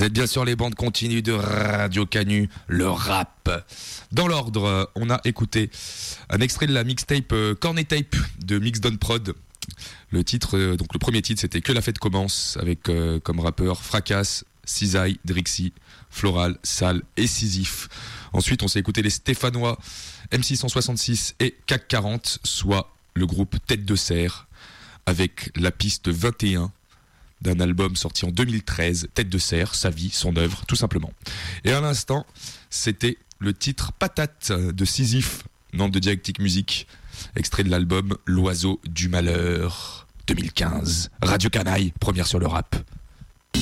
Vous êtes bien sur les bandes continues de Radio Canu, le rap. Dans l'ordre, on a écouté un extrait de la mixtape Cornet Tape de Mixdown Prod. Le titre, donc le premier titre, c'était Que la fête commence, avec comme rappeurs Fracas, Cisaille, Drixie, Floral, Sal et Sisyphe. Ensuite, on s'est écouté les Stéphanois, MC166 et CAC 40, soit le groupe Tête de Serre, avec la piste 21 d'un album sorti en 2013, Tête de Serre, sa vie, son œuvre, tout simplement. Et à l'instant, c'était le titre Patate de Sisyphe, nom de Dialectique Musique, extrait de l'album L'Oiseau du Malheur, 2015. Radio Canaille, première sur le rap.